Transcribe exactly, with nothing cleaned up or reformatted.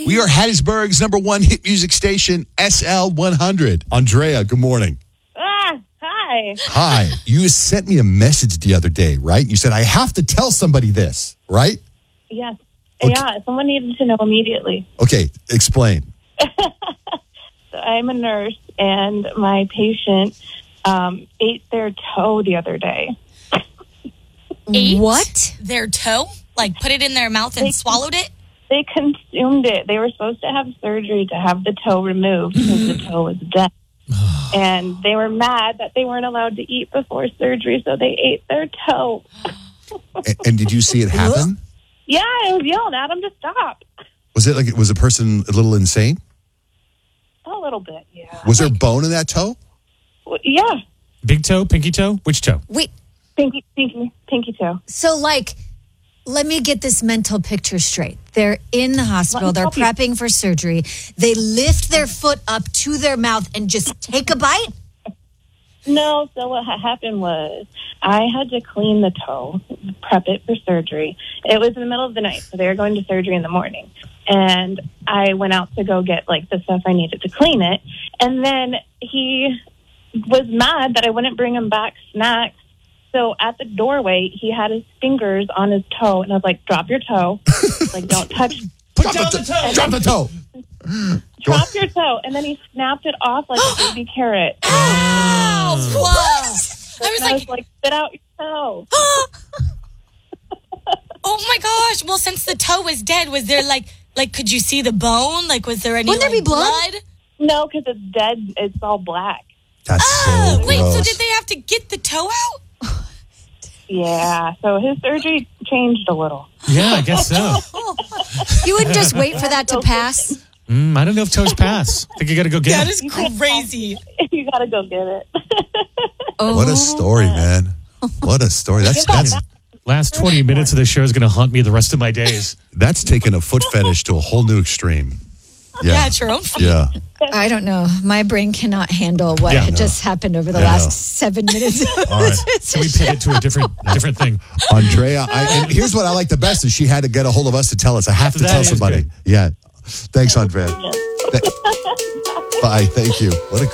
We are Hattiesburg's number one hit music station, S L one hundred. Andrea, good morning. Ah, hi. Hi. You sent me a message the other day, right? You said, I have to tell somebody this, right? Yes. Okay. Yeah, someone needed to know immediately. Okay, explain. So I'm a nurse, and my patient um, ate their toe the other day. Ate What? their toe? Like put it in their mouth and They- swallowed it? They consumed it. They were supposed to have surgery to have the toe removed because the toe was dead. And they were mad that they weren't allowed to eat before surgery, so they ate their toe. And, and did you see it happen? Yeah, I was yelling at them to stop. Was it like, was a person a little insane? A little bit, yeah. Was there bone in that toe? Well, yeah, Big toe, pinky toe? Which toe? Wait, pinky, pinky, pinky toe. so like, let me get this mental picture straight. They're in the hospital. Let me They're help you. prepping for surgery. They lift their foot up to their mouth and just take a bite? No, so what ha- happened was I had to clean the toe, prep it for surgery. It was in the middle of the night, so they were going to surgery in the morning. And I went out to go get, like, the stuff I needed to clean it. And then he was mad that I wouldn't bring him back snacks. So at the doorway, he had his fingers on his toe. And I was like, drop your toe. Like, don't touch. Put drop the, the toe. Drop the toe. Drop your toe. And then he snapped it off like a baby carrot. Oh, whoa. I was And I like, was like, spit out your toe. oh my gosh. Well, since the toe was dead, was there like, like, could you see the bone? Like, was there any Wouldn't there like, be blood? No, because it's dead. It's all black. That's Oh, so wait, gross. so did they have to get the toe out? Yeah, so his surgery changed a little. Yeah, I guess so. You wouldn't just wait for that to pass? Mm, I don't know if toes pass. I think you got to go get That it. is crazy. You gotta go get it. Oh. What a story, man. What a story. That's that's Last twenty minutes of the show is going to haunt me the rest of my days. that's taken a foot fetish to a whole new extreme. Yeah, Yeah. it's your own fault. Yeah. I don't know. My brain cannot handle what Yeah, had no. just happened over the Yeah. last seven minutes. All right. Can we pivot to a different different thing? Andrea, I, and here's what I like the best is she had to get a hold of us to tell us. I have to That tell is somebody. good. Yeah. Thanks, Andrea. Th- Bye. Thank you. What a